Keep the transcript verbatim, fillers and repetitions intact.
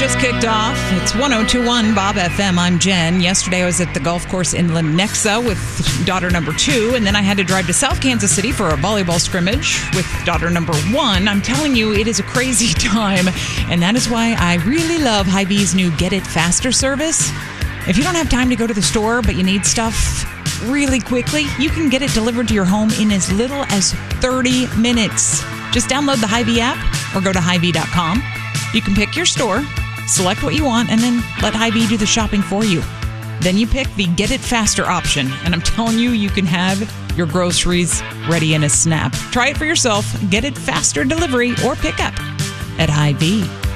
just kicked off. It's one oh two point one Bob F M. I'm Jen. Yesterday I was at the golf course in Lenexa with daughter number two, and then I had to drive to South Kansas City for a volleyball scrimmage with daughter number one. I'm telling you, it is a crazy time, and that is why I really love Hy-Vee's new Get It Faster service. If you don't have time to go to the store, but you need stuff really quickly, you can get it delivered to your home in as little as thirty minutes. Just download the Hy-Vee app or go to Hy Vee dot com. You can pick your store, select what you want, and then let Hy-Vee do the shopping for you. Then you pick the Get It Faster option, and I'm telling you, you can have your groceries ready in a snap. Try it for yourself. Get It Faster delivery or pickup at Hy-Vee.